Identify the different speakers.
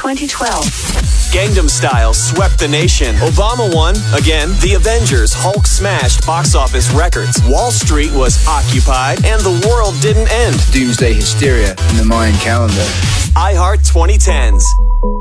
Speaker 1: 2012.
Speaker 2: Gangnam Style swept the nation. Obama won. Again, The Avengers, Hulk smashed box office records. Wall Street was occupied, and the world didn't end.
Speaker 3: Doomsday hysteria in the Mayan calendar.
Speaker 2: iHeart 2010s.